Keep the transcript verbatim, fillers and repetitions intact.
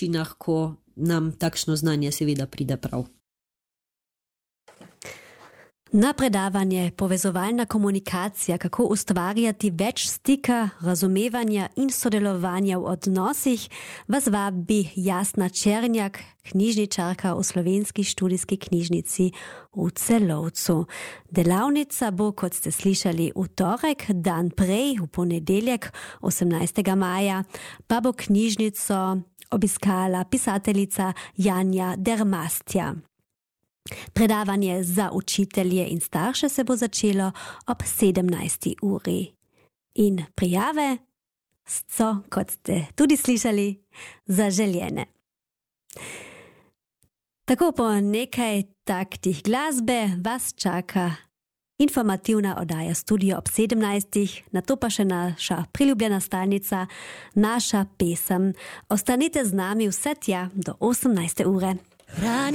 okoliščinah, ko nam takšno znanje seveda pride prav. Na predavanje Povezovalna komunikacija, kako ustvarjati več stika, razumevanja in sodelovanja v odnosih, vas vabi Jasna Černjak, knjižničarka v Slovenski študijski knjižnici v Celovcu. Delavnica bo, kot ste slišali, v torek, dan prej, v ponedeljek, osemnajstega maja, pa bo knjižnico obiskala pisateljica Janja Dermastja. Predavanje za učitelje in starše se bo začelo ob sedemnajsti uri. In prijave so, kot ste tudi slišali, zaželjene. Tako po nekaj taktih glasbe vas čaka informativna oddaja Studio ob sedemnajstih, nato pa še naša priljubljena stalnica, naša pesem. Ostanite z nami vse tja do osemnajste ure.